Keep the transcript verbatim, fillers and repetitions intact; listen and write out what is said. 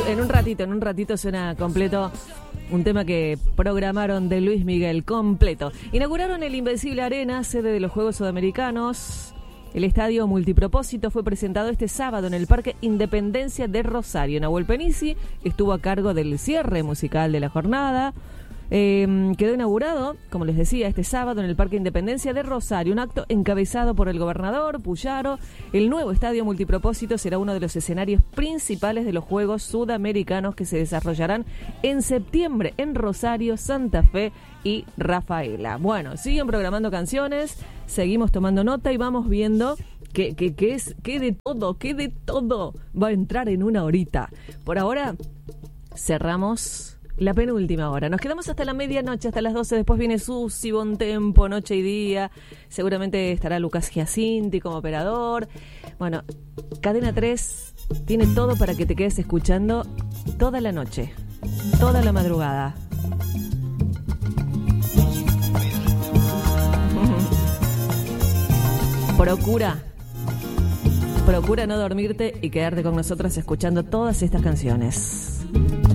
en un ratito, en un ratito suena completo un tema que programaron de Luis Miguel, completo. Inauguraron el Invencible Arena, sede de los Juegos Sudamericanos. El estadio multipropósito fue presentado este sábado en el Parque Independencia de Rosario. Nahuel Penici estuvo a cargo del cierre musical de la jornada. Eh, quedó inaugurado, como les decía, este sábado en el Parque Independencia de Rosario, un acto encabezado por el gobernador Puyaro. El nuevo estadio multipropósito será uno de los escenarios principales de los Juegos Sudamericanos que se desarrollarán en septiembre en Rosario, Santa Fe y Rafaela. Bueno, siguen programando canciones, seguimos tomando nota y vamos viendo que, que, que es que de todo, que de todo va a entrar en una horita. Por ahora cerramos la penúltima hora. Nos quedamos hasta la medianoche, hasta las doce. Después viene Susi, Bon Tempo, Noche y Día. Seguramente estará Lucas Giacinti como operador. Bueno, Cadena tres tiene todo para que te quedes escuchando toda la noche, toda la madrugada. Procura, procura no dormirte y quedarte con nosotros escuchando todas estas canciones.